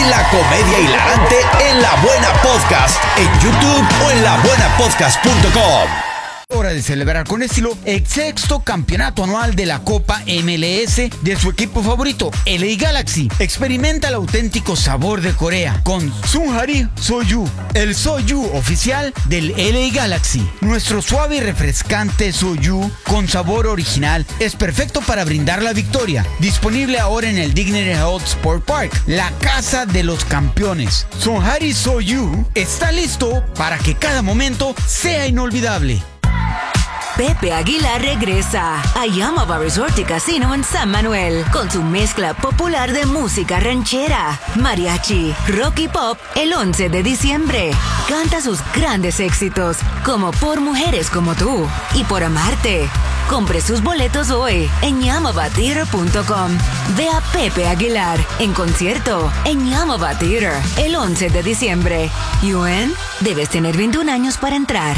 La comedia hilarante en La Buena Podcast, en YouTube o en labuenapodcast.com. Hora de celebrar con estilo el sexto campeonato anual de la Copa MLS de su equipo favorito, LA Galaxy. Experimenta el auténtico sabor de Corea con Sunhari Soju, el Soju oficial del LA Galaxy. Nuestro suave y refrescante Soju con sabor original es perfecto para brindar la victoria. Disponible ahora en el Dignity Health Sport Park, la casa de los campeones. Sunhari Soju está listo para que cada momento sea inolvidable. Pepe Aguilar regresa a Yamava Resort y Casino en San Manuel con su mezcla popular de música ranchera, mariachi, rock y pop el 11 de diciembre. Canta sus grandes éxitos como Por Mujeres Como Tú y Por Amarte. Compre sus boletos hoy en YamavaTheater.com. Ve a Pepe Aguilar en concierto en Yamava Theater el 11 de diciembre. UN, debes tener 21 años para entrar.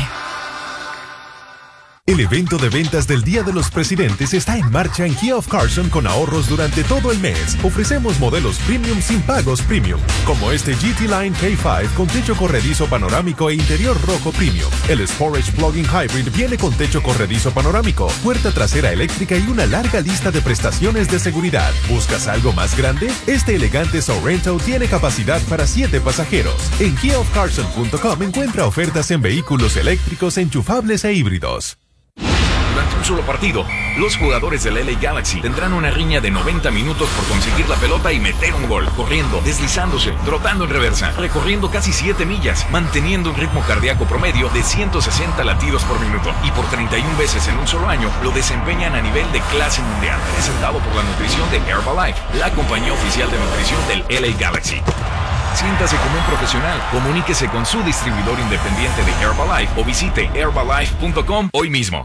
El evento de ventas del Día de los Presidentes está en marcha en Kia of Carson con ahorros durante todo el mes. Ofrecemos modelos premium sin pagos premium, como este GT Line K5 con techo corredizo panorámico e interior rojo premium. El Sportage Plug-in Hybrid viene con techo corredizo panorámico, puerta trasera eléctrica y una larga lista de prestaciones de seguridad. ¿Buscas algo más grande? Este elegante Sorrento tiene capacidad para 7 pasajeros. En KiaofCarson.com encuentra ofertas en vehículos eléctricos, enchufables e híbridos. Durante un solo partido, los jugadores del LA Galaxy tendrán una riña de 90 minutos por conseguir la pelota y meter un gol, corriendo, deslizándose, trotando en reversa, recorriendo casi 7 millas, manteniendo un ritmo cardíaco promedio de 160 latidos por minuto, y por 31 veces en un solo año lo desempeñan a nivel de clase mundial, presentado por la nutrición de Herbalife, la compañía oficial de nutrición del LA Galaxy. Siéntase como un profesional, comuníquese con su distribuidor independiente de Herbalife o visite herbalife.com hoy mismo.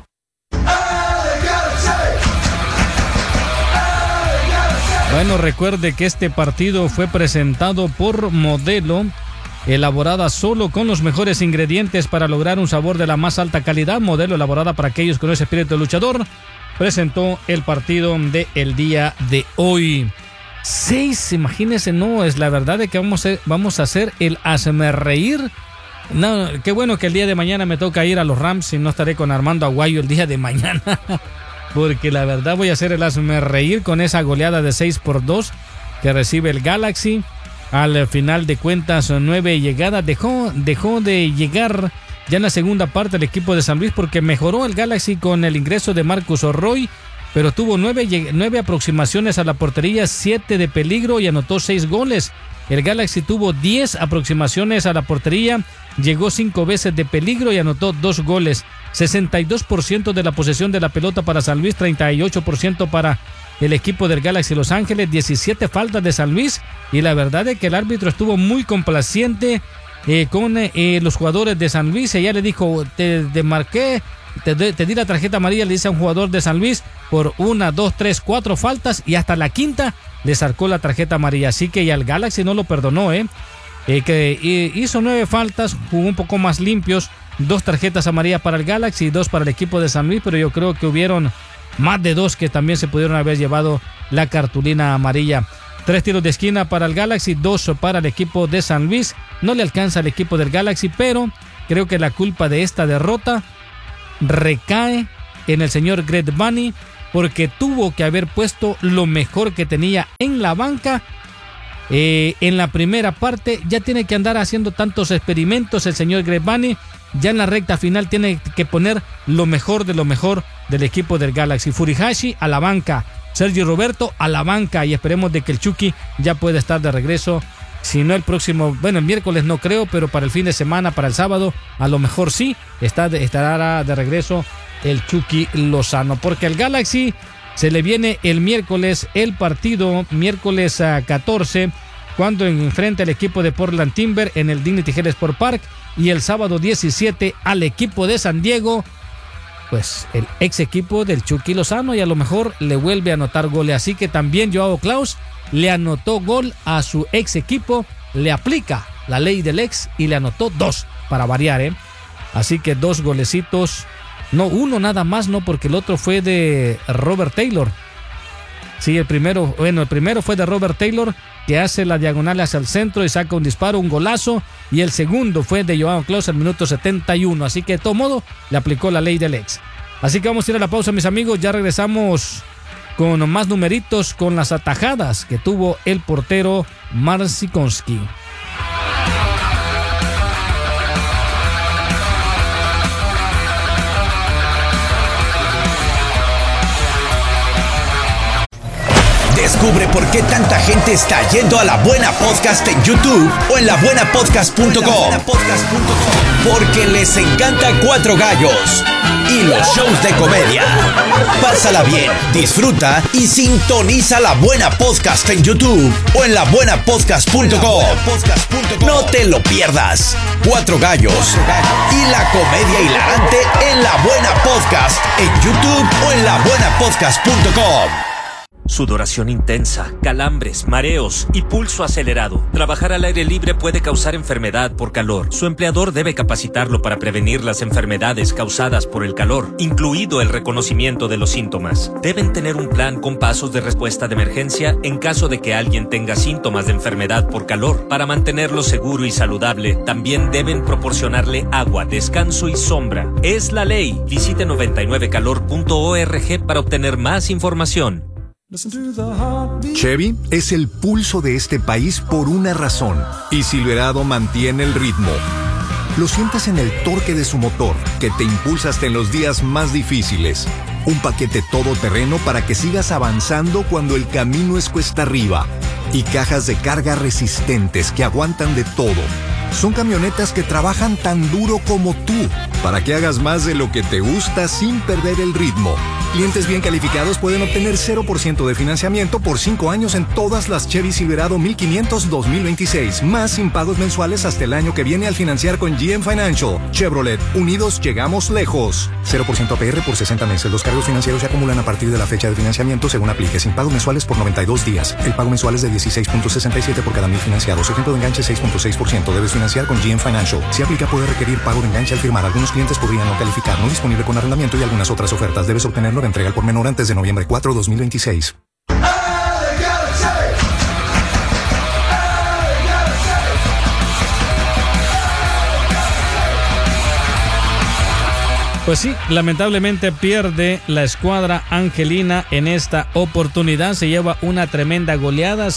Bueno, recuerde que este partido fue presentado por Modelo, elaborada solo con los mejores ingredientes para lograr un sabor de la más alta calidad. Modelo, elaborada para aquellos con ese espíritu de luchador, presentó el partido del día de hoy. 6, imagínense, no, es la verdad de que vamos a hacer el hazme reír. No, qué bueno que el día de mañana me toca ir a los Rams y no estaré con Armando Aguayo el día de mañana. Porque la verdad voy a hacer el hazme reír con esa goleada de 6-2 que recibe el Galaxy. Al final de cuentas, 9 llegadas. Dejó de llegar ya en la segunda parte el equipo de San Luis porque mejoró el Galaxy con el ingreso de Marcus Roy, pero tuvo 9 aproximaciones a la portería, 7 de peligro y anotó 6 goles. El Galaxy tuvo 10 aproximaciones a la portería, llegó 5 veces de peligro y anotó 2 goles. 62% de la posesión de la pelota para San Luis, 38% para el equipo del Galaxy Los Ángeles, 17 faltas de San Luis, y la verdad es que el árbitro estuvo muy complaciente con los jugadores de San Luis. Ella le dijo, te marqué, te di la tarjeta amarilla, le dice a un jugador de San Luis, por 1, 2, 3, 4 faltas, y hasta la quinta le sacó la tarjeta amarilla. Así que ya el Galaxy no lo perdonó, que hizo 9 faltas, jugó un poco más limpios, 2 tarjetas amarillas para el Galaxy y 2 para el equipo de San Luis, pero yo creo que hubieron más de 2 que también se pudieron haber llevado la cartulina amarilla. 3 tiros de esquina para el Galaxy, 2 para el equipo de San Luis. No le alcanza al equipo del Galaxy, pero creo que la culpa de esta derrota recae en el señor Greg Vanney, porque tuvo que haber puesto lo mejor que tenía en la banca. En la primera parte ya tiene que andar haciendo tantos experimentos el señor Greg Vanney. Ya en la recta final tiene que poner lo mejor de lo mejor del equipo del Galaxy. Furihashi a la banca, Sergio Roberto a la banca, y esperemos de que el Chucky ya pueda estar de regreso. Si no el próximo, el miércoles no creo, pero para el fin de semana, para el sábado, a lo mejor sí, estará de regreso el Chucky Lozano. Porque al Galaxy se le viene el miércoles el partido, miércoles 14, cuando enfrenta al equipo de Portland Timber en el Dignity Health Sport Park, y el sábado 17 al equipo de San Diego, pues el ex equipo del Chucky Lozano, y a lo mejor le vuelve a anotar goles. Así que también Joao Klaus le anotó gol a su ex equipo, le aplica la ley del ex y le anotó 2 para variar, Así que 2 golecitos, no, 1 nada más, no, porque el otro fue de Robert Taylor. Sí, el primero fue de Robert Taylor, que hace la diagonal hacia el centro y saca un disparo, un golazo. Y el segundo fue de Joao Klaus al minuto 71. Así que de todo modo le aplicó la ley del ex. Así que vamos a ir a la pausa, mis amigos. Ya regresamos con más numeritos, con las atajadas que tuvo el portero Marcinkonski. Descubre por qué tanta gente está yendo a La Buena Podcast en YouTube o en labuenapodcast.com. Porque les encanta Cuatro Gallos y los shows de comedia. Pásala bien, disfruta y sintoniza La Buena Podcast en YouTube o en labuenapodcast.com. No te lo pierdas. Cuatro Gallos y la comedia hilarante en La Buena Podcast en YouTube o en labuenapodcast.com. Sudoración intensa, calambres, mareos y pulso acelerado. Trabajar al aire libre puede causar enfermedad por calor. Su empleador debe capacitarlo para prevenir las enfermedades causadas por el calor, incluido el reconocimiento de los síntomas. Deben tener un plan con pasos de respuesta de emergencia en caso de que alguien tenga síntomas de enfermedad por calor. Para mantenerlo seguro y saludable, también deben proporcionarle agua, descanso y sombra. Es la ley. Visite 99calor.org para obtener más información. Chevy es el pulso de este país por una razón, y Silverado mantiene el ritmo. Lo sientes en el torque de su motor, que te impulsa hasta en los días más difíciles. Un paquete todoterreno para que sigas avanzando cuando el camino es cuesta arriba. Y cajas de carga resistentes que aguantan de todo. Son camionetas que trabajan tan duro como tú, para que hagas más de lo que te gusta sin perder el ritmo. Clientes bien calificados pueden obtener 0% de financiamiento por 5 años en todas las Chevy Silverado 1500 2026, más sin pagos mensuales hasta el año que viene al financiar con GM Financial. Chevrolet, unidos llegamos lejos. 0% APR por 60 meses. Los cargos financieros se acumulan a partir de la fecha de financiamiento según aplique, sin pagos mensuales por 92 días. El pago mensual es de 16.67 por cada 1000 financiados. Ejemplo de enganche 6.6%. Debes financiar con GM Financial. Si aplica, puede requerir pago de enganche al firmar. Algunos clientes podrían no calificar. No disponible con arrendamiento y algunas otras ofertas. Debes obtenerlo de entrega al por menor antes de noviembre 4, 2026. Pues sí, lamentablemente pierde la escuadra angelina en esta oportunidad. Se lleva una tremenda goleada,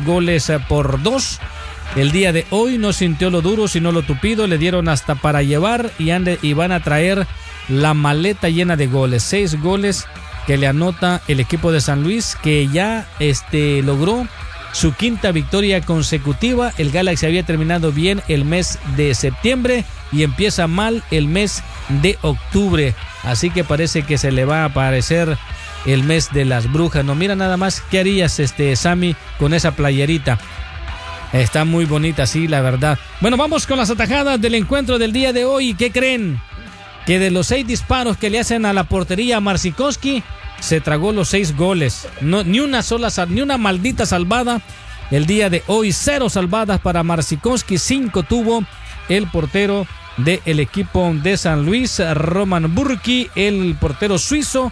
6-2. El día de hoy no sintió lo duro, sino lo tupido. Le dieron hasta para llevar y van a traer la maleta llena de goles. 6 goles que le anota el equipo de San Luis, que ya logró su quinta victoria consecutiva. El Galaxy había terminado bien el mes de septiembre y empieza mal el mes de octubre. Así que parece que se le va a aparecer el mes de las brujas. No, mira nada más, ¿qué harías, Sammy, con esa playerita? Está muy bonita, sí, la verdad. Bueno, vamos con las atajadas del encuentro del día de hoy. ¿Qué creen? Que de los 6 disparos que le hacen a la portería a Marcinkonski, se tragó los 6 goles. No, ni una maldita salvada. El día de hoy, 0 salvadas para Marcinkonski, 5 tuvo el portero del equipo de San Luis, Roman Burki, el portero suizo.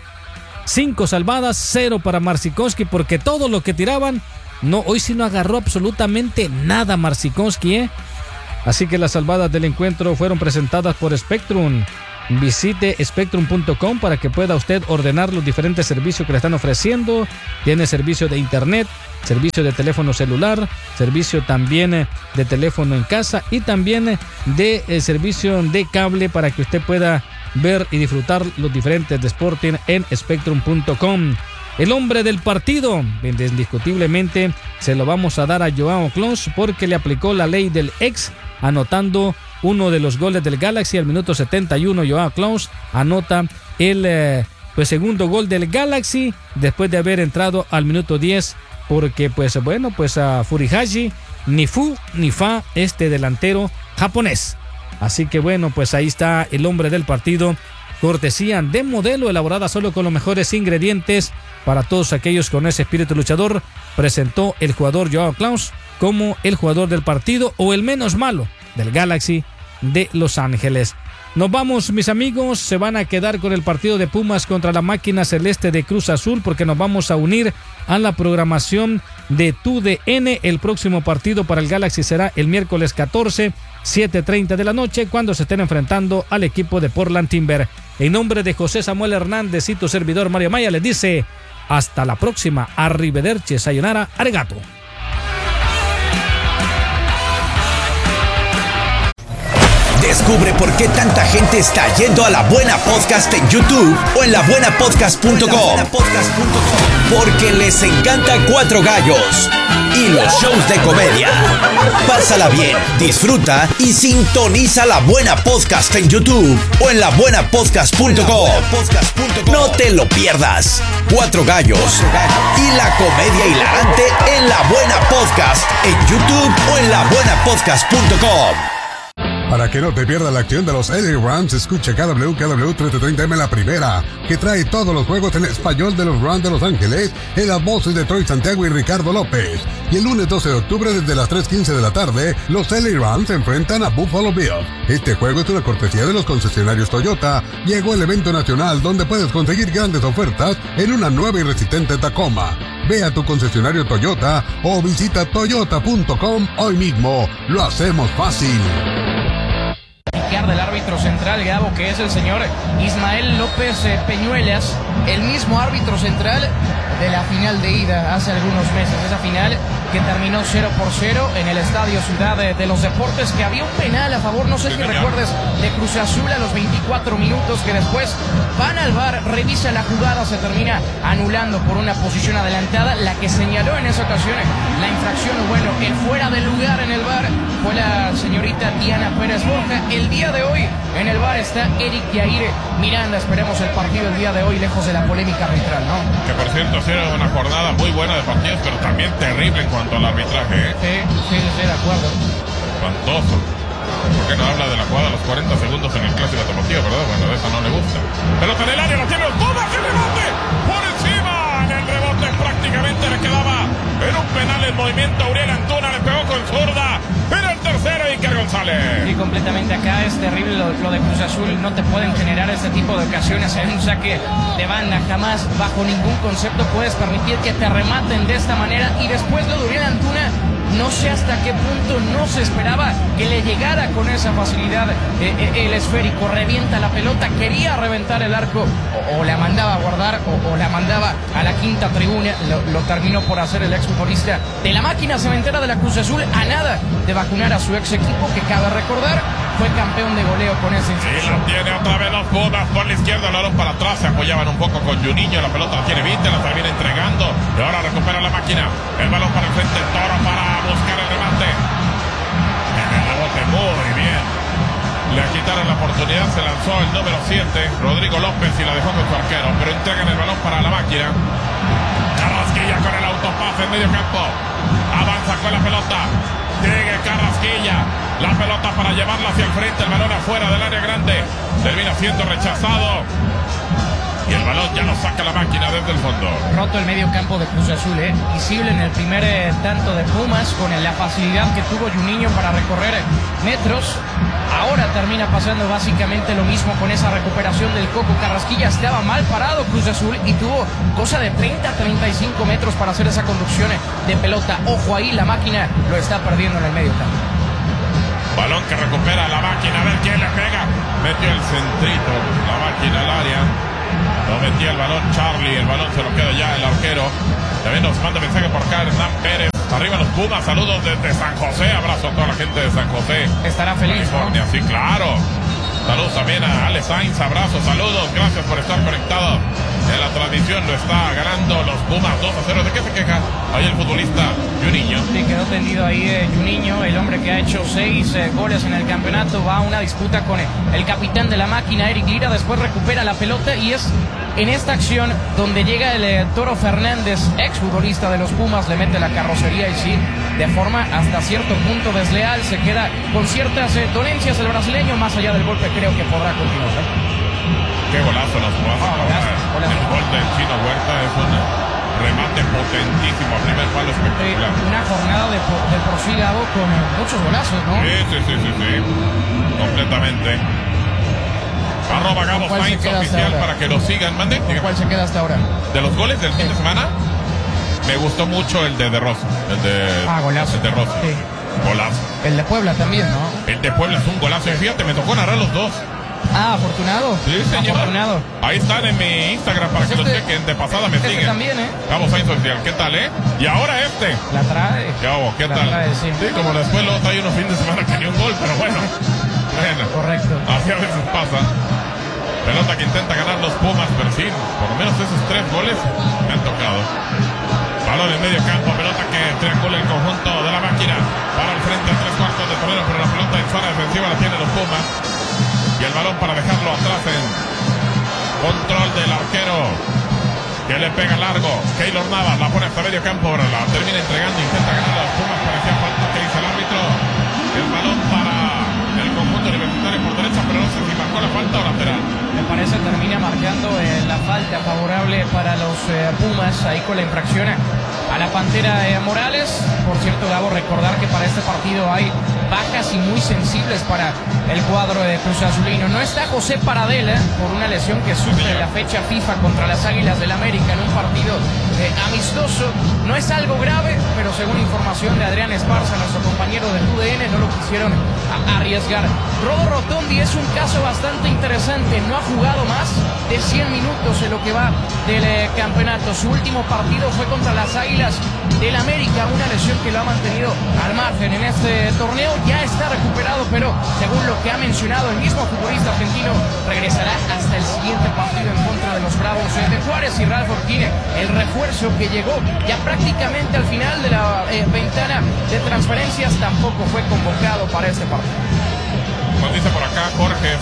5 salvadas, 0 para Marcinkonski, porque todo lo que tiraban, no, hoy sí no agarró absolutamente nada Marcinkonski, Así que las salvadas del encuentro fueron presentadas por Spectrum. Visite spectrum.com para que pueda usted ordenar los diferentes servicios que le están ofreciendo. Tiene servicio de internet, servicio de teléfono celular, servicio también de teléfono en casa y también de servicio de cable para que usted pueda ver y disfrutar los diferentes de Sporting en spectrum.com. El hombre del partido, indiscutiblemente, se lo vamos a dar a Joao Klaus porque le aplicó la ley del ex, anotando uno de los goles del Galaxy al minuto 71. Joao Klaus anota el segundo gol del Galaxy después de haber entrado al minuto 10 porque a Furihashi ni fu ni fa delantero japonés. Así que ahí está el hombre del partido, cortesía de Modelo, elaborada solo con los mejores ingredientes para todos aquellos con ese espíritu luchador. Presentó el jugador Joao Klaus como el jugador del partido o el menos malo del Galaxy de Los Ángeles. Nos vamos, mis amigos, se van a quedar con el partido de Pumas contra la máquina celeste de Cruz Azul porque nos vamos a unir a la programación de TUDN. El próximo partido para el Galaxy será el miércoles 14, 7:30 de la noche, cuando se estén enfrentando al equipo de Portland Timber. En nombre de José Samuel Hernández y tu servidor Mario Maya les dice hasta la próxima. Arrivederci, sayonara, arigato. Descubre por qué tanta gente está yendo a La Buena Podcast en YouTube o en labuenapodcast.com. Porque les encanta Cuatro Gallos y los shows de comedia. Pásala bien, disfruta y sintoniza La Buena Podcast en YouTube o en labuenapodcast.com. No te lo pierdas. Cuatro Gallos y la comedia hilarante en La Buena Podcast en YouTube o en labuenapodcast.com. Para que no te pierdas la acción de los LA Rams, escucha KW 1330M La Primera, que trae todos los juegos en español de los Rams de Los Ángeles, en las voces de Troy Santiago y Ricardo López. Y el lunes 12 de octubre, desde las 3:15 de la tarde, los LA Rams se enfrentan a Buffalo Bills. Este juego es una cortesía de los concesionarios Toyota. Llegó el evento nacional donde puedes conseguir grandes ofertas en una nueva y resistente Tacoma. Ve a tu concesionario Toyota o visita toyota.com hoy mismo. Lo hacemos fácil. Del árbitro central, Gabo, que es el señor Ismael López Peñuelas, el mismo árbitro central de la final de ida hace algunos meses, esa final que terminó 0-0 en el Estadio Ciudad de los Deportes, que había un penal a favor, no sé si recuerdes, de Cruz Azul a los 24 minutos, que después van al VAR, revisa la jugada, se termina anulando por una posición adelantada. La que señaló en esa ocasión la infracción, bueno, el fuera de lugar en el VAR fue la señorita Diana Pérez Borja. El día de hoy en el VAR está Eric Yair Miranda. Esperemos el partido el día de hoy lejos de la polémica arbitral, ¿no? Que por cierto ha sido una jornada muy buena de partidos, pero también terrible en cuanto al arbitraje, ¿eh? Sí, de acuerdo. Espantoso. ¿Por qué no habla de la jugada a los 40 segundos en el clásico deportivo, verdad? Bueno, de esa no le gusta. Pelota en el área, la tiene los Pumas, el rebote por encima. En el rebote prácticamente le quedaba en un penal en movimiento. Uriel Antuna le pegó con zurda. Era el tercero, Iker González. Sí, completamente. Acá es terrible lo de Cruz Azul. No te pueden generar este tipo de ocasiones en un saque de banda. Jamás, bajo ningún concepto, puedes permitir que te rematen de esta manera. Y después lo de Uriel Antuna, no sé hasta qué punto no se esperaba que le llegara con esa facilidad el esférico. Revienta la pelota, quería reventar el arco, o la mandaba a guardar o la mandaba a la quinta tribuna. Lo terminó por hacer el exfutbolista de la máquina cementera de la Cruz Azul, a nada de vacunar a su ex equipo, que cabe recordar fue campeón de goleo con esa institución. Y lo tiene otra vez los Pumas por la izquierda, los para atrás, se apoyaban un poco con Juninho, la pelota la tiene Vite, la termina entregando, y ahora recupera la máquina, el balón para el frente, Toro para buscar el remate, en el rebote muy bien, le quitaron la oportunidad, se lanzó el número 7, Rodrigo López, y la dejó con su arquero, pero entregan el balón para la máquina. Carrasquilla con el autopase en medio campo, avanza con la pelota, sigue Carrasquilla, la pelota para llevarla hacia el frente, el balón afuera del área grande, termina siendo rechazado. Y el balón ya lo saca la máquina desde el fondo. Roto el medio campo de Cruz Azul, visible en el primer tanto de Pumas, con la facilidad que tuvo Juninho para recorrer metros. Ahora termina pasando básicamente lo mismo con esa recuperación del Coco Carrasquilla. Estaba mal parado Cruz Azul y tuvo cosa de 30-35 metros para hacer esa conducción de pelota. Ojo ahí, la máquina lo está perdiendo en el medio campo. Balón que recupera la máquina, a ver quién le pega. Metió el centrito, la máquina al área. No metía el balón Charlie, el balón se lo queda ya el arquero. También nos manda mensaje por acá Hernán Pérez. Arriba los Pumas, saludos desde San José. Abrazo a toda la gente de San José. Estará feliz, California, ¿no? Sí, claro. Saludos también a Ale Sainz, abrazos, saludos, gracias por estar conectados. En la transmisión lo está ganando los Pumas 2-0. ¿De qué se queja ahí el futbolista Juninho? Sí, quedó tendido ahí Juninho, el hombre que ha hecho 6 goles en el campeonato. Va a una disputa con el capitán de la máquina, Eric Lira. Después recupera la pelota y es en esta acción donde llega el Toro Fernández, exfutbolista de los Pumas, le mete la carrocería y sí, de forma hasta cierto punto desleal. Se queda con ciertas dolencias el brasileño. Más allá del golpe, creo que podrá continuar. Qué golazo nos pasa. El gol del Chino Huerta es un remate potentísimo, primer palo espectacular. Una jornada de por sí, Gabo, con muchos golazos, ¿no? Sí, completamente. Gabo Sainz oficial para que lo sigan. Mande. ¿Cuál se queda hasta ahora? De los goles del fin de semana, me gustó mucho el de Rossi. Golazo. El de Rossi. Sí. Golazo. El de Puebla también, ¿no? El de Puebla es un golazo. Fíjate, me tocó narrar los dos. Afortunado. Sí, señor. Afortunado. Ahí están en mi Instagram para que lo chequen. De pasada me siguen. También, Gabo Sainz oficial. ¿Qué tal, Y ahora La trae. ¿Qué tal? Trae, sí. Como después luego hay unos fines de semana que ni un gol, pero bueno. Correcto. Así a veces pasa. Pelota que intenta ganar los Pumas, pero sí, por lo menos esos 3 goles me han tocado. Balón en medio campo, pelota que triangula el conjunto de la máquina. Para el frente, 3/4 de torneo, pero la pelota en zona defensiva la tiene los Pumas. Y el balón para dejarlo atrás en control del arquero, que le pega largo. Keylor Navas la pone hasta medio campo, ahora la termina entregando, intenta ganar a los Pumas, parecía falta que dice el árbitro. El balón para el conjunto universitario por derecha, pero no sé si marcó la falta o lateral. Me parece termina marcando la falta favorable para los Pumas, ahí con la infracción a la Pantera Morales. Por cierto, Gabo, recordar que para este partido hay bajas y muy sensibles para el cuadro de Cruz Azulino. No está José Paradela por una lesión que sufre en la fecha FIFA contra las Águilas del América en un partido amistoso. No es algo grave, pero según información de Adrián Esparza, nuestro compañero del UDN, no lo quisieron arriesgar. Rodo Rotondi es un caso bastante interesante. No ha jugado más de 100 minutos en lo que va del campeonato. Su último partido fue contra las Águilas del América, una lesión que lo ha mantenido al margen en este torneo. Ya está recuperado, pero según lo que ha mencionado el mismo futbolista argentino, regresará hasta el siguiente partido en contra de los Bravos de Juárez. Y Ralf Orquín, el refuerzo que llegó ya prácticamente al final de la ventana de transferencias, tampoco fue convocado para este partido. Nos dice por acá Jorge,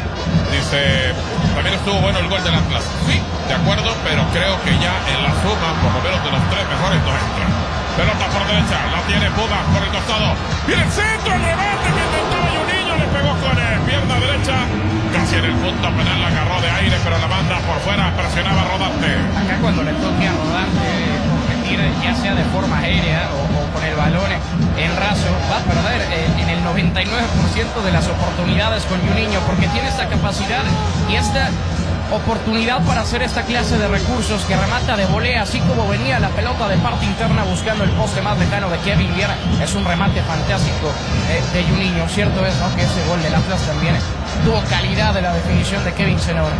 dice, también estuvo bueno el gol del Atlas. Sí, de acuerdo, pero creo que ya en la suma, por lo menos de los 3 mejores, no entra. Pelota por derecha, la tiene Pumas por el costado. Viene el centro, el remate que intentaba Juninho, le pegó con pierna derecha. Casi en el punto penal la agarró de aire, pero la manda por fuera, presionaba a Rodarte. Acá cuando le toque a Rodarte competir, ya sea de forma aérea o con el balón en raso, va a perder en el 99% de las oportunidades con Juninho, porque tiene esta capacidad y esta oportunidad para hacer esta clase de recursos, que remata de volea, así como venía la pelota de parte interna buscando el poste más lejano de Kevin Viera. Es un remate fantástico de Juninho. Cierto es, ¿no?, que ese gol del Atlas también tuvo calidad de la definición de Kevin Zenora.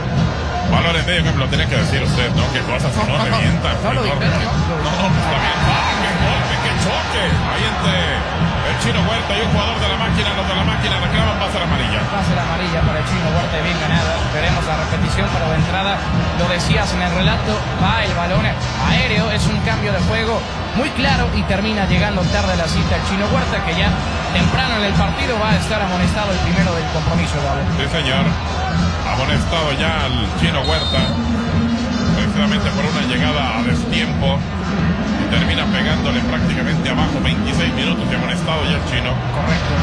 Valor en medio campo, lo tiene que decir usted, ¿no? Que cosas que no revientan. No lo dije, no, está bien. ¡Qué golpe, qué choque! Ahí entre el Chino Huerta y un jugador de la máquina. Los de la máquina reclaman, va a ser amarilla. Va a ser amarilla para el Chino Huerta, bien ganada. Veremos la repetición, pero de entrada, lo decías en el relato, va el balón aéreo, es un cambio de juego muy claro y termina llegando tarde a la cita el Chino Huerta, que ya temprano en el partido va a estar amonestado, el primero del compromiso, Gabo. Sí, señor. Amonestado ya al Chino Huerta, precisamente por una llegada a destiempo, y termina pegándole prácticamente abajo. 26 minutos de amonestado ya el Chino. Correcto.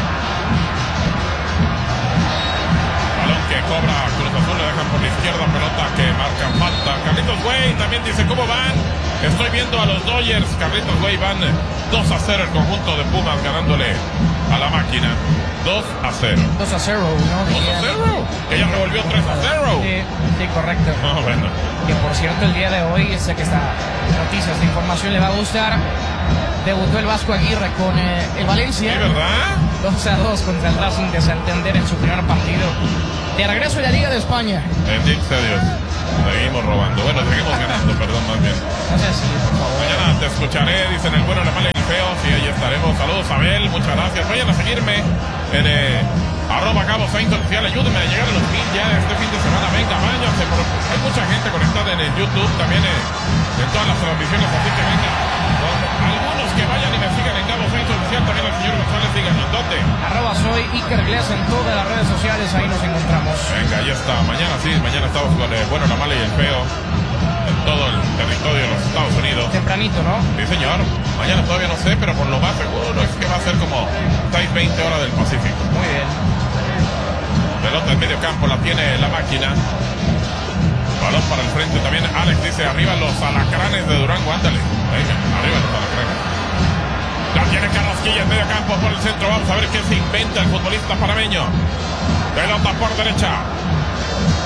Balón que cobra Cruz Azul, le dejan por la izquierda, pelota que marca falta. Carlitos Güey también dice, ¿cómo van? Estoy viendo a los Dodgers. Carlitos Güey, van 2-0 el conjunto de Pumas, ganándole a la máquina. 2-0. 2-0, ¿no? 2-0. Que ya revolvió 3-0. Sí, correcto. Bueno. Que por cierto, el día de hoy, sé que esta noticia, esta información le va a gustar. Debutó el Vasco Aguirre con el Valencia. Sí, ¿verdad? 2-2 contra el Racing de Santander en su primer partido de regreso a la Liga de España. Bendito sea Dios. Seguimos robando. Bueno, seguimos ganando, perdón, más bien. No sé si, por favor. Mañana te escucharé, dicen el bueno, la mala y el feo. Sí, ahí estaremos. Saludos, Abel, muchas gracias. Vayan a seguirme en @Gabo Sainz oficial. Ayúdenme a llegar a los 1000 ya este fin de semana. Venga, váyanse. Hay mucha gente conectada en el YouTube, también en todas las transmisiones, así que venga. Algunos que vayan y me sigan en Gabo Sainz oficial, también al señor González, díganos dónde. @soy Iker Gles en todas las redes sociales, ahí nos encontramos. Venga, ahí está. Mañana sí, mañana estamos con el bueno, la mala y el feo en todo el territorio de los Estados Unidos. Tempranito, ¿no? Sí, señor. Mañana todavía no sé, pero por lo más seguro es que va a ser como 6:20 horas del Pacífico. Muy bien. Pelota en medio campo, la tiene la máquina. Balón para el frente también. Alex dice, arriba los alacranes de Durango, ándale. Venga, arriba los alacranes. La tiene Carrasquilla en medio campo por el centro. Vamos a ver qué se inventa el futbolista panameño. Pelota por derecha.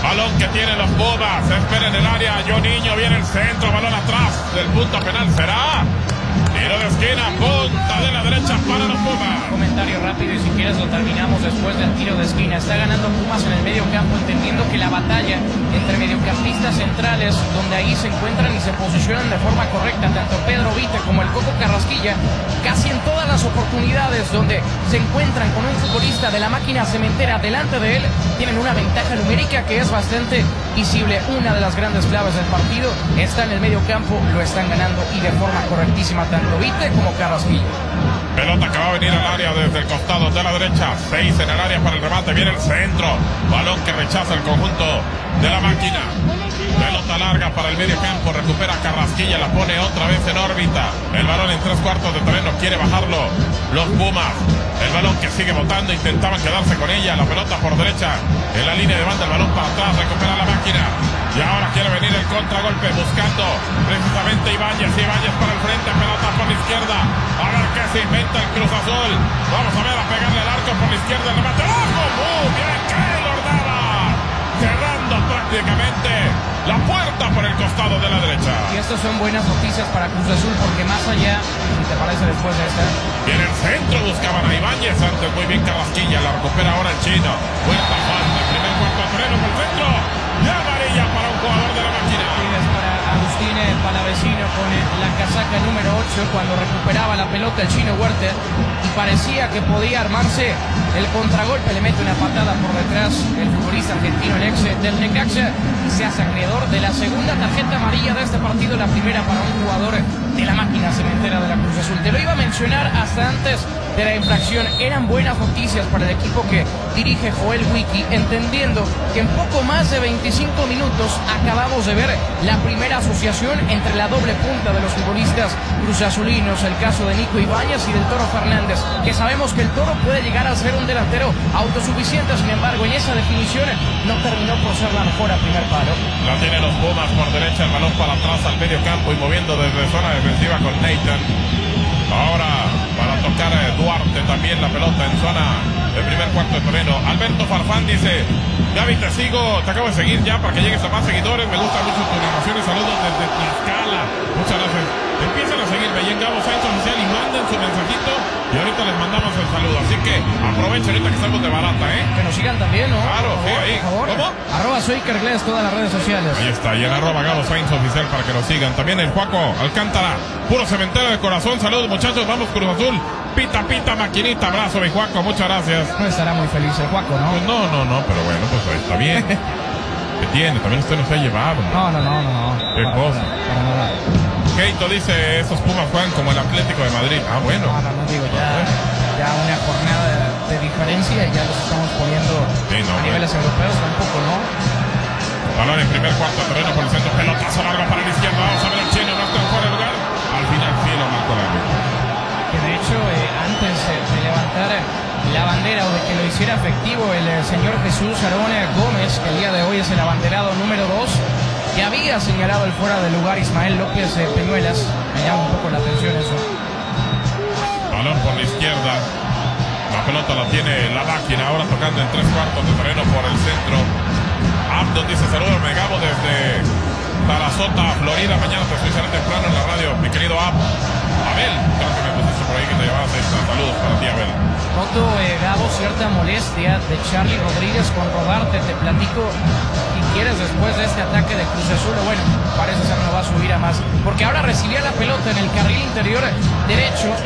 Balón que tienen los Pumas. Se espera en el área. Juninho viene el centro. Balón atrás del punto penal. ¿Será? Tiro de esquina. Punta de la derecha para los Pumas. Comentario rápido y si quieres lo terminamos después del tiro de esquina. Está ganando Pumas en el medio campo, entendiendo que la batalla entre mediocampistas centrales, donde ahí se encuentran y se posicionan de forma correcta tanto Pedro Vite como el Coco Carrasquilla, casi en todas las oportunidades donde se encuentran con un futbolista de la máquina cementera delante de él, tienen una ventaja numérica que es bastante visible. Una de las grandes claves del partido está en el medio campo, lo están ganando y de forma correctísima tanto Vite como Carrasquilla. Pelota que va a venir al área desde el costado de la derecha. 6 en el área para el remate. Viene el centro. Balón que rechaza el conjunto de la máquina. Pelota larga para el medio campo. Recupera Carrasquilla. La pone otra vez en órbita. El balón en 3/4 de terreno. Quiere bajarlo los Pumas. El balón que sigue botando. Intentaban quedarse con ella. La pelota por derecha. En la línea de banda. El balón para atrás. Recupera la máquina. Y ahora quiere venir el contragolpe. Buscando precisamente Ibáñez. Ibáñez para el frente. Pelota por la izquierda. A ver qué se inventa el Cruz Azul. Vamos a ver a pegarle el arco por la izquierda. El remate. ¡Ojo! Muy bien. Keylor Navas. Cerrando prácticamente la puerta por el costado de la derecha. Y estas son buenas noticias para Cruz Azul porque más allá, si te parece después de esta. Viene el centro. Buscaban a Ibáñez. Antes muy bien Carrasquilla. La recupera ahora el chino. Buena falta. Primer cuarto de terreno por el centro. Y amarilla para un jugador de la máquina. Para Agustín Palavecino con la casaca número 8 cuando recuperaba la pelota el chino Huerta y parecía que podía armarse el contragolpe. Le mete una patada por detrás el futbolista argentino, el ex del Necaxa, y se hace acreedor de la segunda tarjeta amarilla de este partido, la primera para un jugador de la máquina cementera de la Cruz Azul. Te lo iba a mencionar hasta antes de la infracción. Eran buenas noticias para el equipo que dirige Joel Wiki, entendiendo que en poco más de 25 minutos acabamos de ver la primera asociación entre la doble punta de los futbolistas cruzazulinos, el caso de Nico Ibáñez y del Toro Fernández, que sabemos que el Toro puede llegar a ser un delantero autosuficiente. Sin embargo, en esa definición no terminó por ser la mejor a primer palo. La tienen los Pumas por derecha, el balón para atrás al medio campo y moviendo desde zona defensiva con Nathan. Ahora para tocar Duarte también la pelota en zona del primer cuarto de terreno. Alberto Farfán dice: Gaby, te sigo, te acabo de seguir ya para que llegues a más seguidores. Me gustan mucho tus animaciones. Saludos desde Tlaxcala. Muchas gracias. Empiecen a seguirme y en Gabo Sainz Oficial y manden su mensajito y ahorita les mandamos el saludo. Así que aprovechen ahorita que estamos de barata, Que nos sigan también, ¿no? Claro, sí, ahí. Por favor. ¿Cómo? @soykergles, todas las redes sociales. Ahí está, y en @Gabo Sainz Oficial para que nos sigan. También el Juaco Alcántara, puro cementero de corazón. Saludos, muchachos, vamos Cruz Azul. Pita, pita, maquinita, abrazo, mi Juaco, muchas gracias. No estará muy feliz el Juaco, ¿no? Pues no, pero bueno, pues ahí está bien. ¿Qué tiene? También usted nos ha llevado. No. ¿Qué cosa? Para nada. Keito dice: esos Pumas juegan como el Atlético de Madrid. Ah, bueno. No digo, ya una jornada de diferencia y ya los estamos poniendo a niveles europeos tampoco, ¿no? Balón en primer cuarto terreno por el centro, pelotazo largo para la izquierda. Vamos a ver el chino, no está en fuera de lugar. Al final sí lo marcó la meta. Que de hecho, antes de levantar la bandera o de que lo hiciera efectivo el señor Jesús Aarón Gómez, que el día de hoy es el abanderado número 2, que había señalado el fuera de lugar Ismael López Peñuelas. Me llama un poco la atención eso. Balón por la izquierda. La pelota la tiene la máquina, ahora tocando en 3/4 de terreno por el centro. Abdon dice: saludos, me Gabo desde Sarasota, Florida. Mañana te escucharé temprano en la radio, mi querido Abel, creo que me pusiste por ahí que te llevabas ahí. Saludos para ti, Abel. Noto, Gabo, cierta molestia de Charlie Rodríguez con rodarte. Te platico, si quieres, después de este ataque de Cruz Azul. Bueno, parece ser no va a subir a más, porque ahora recibía la pelota en el carril interior derecho.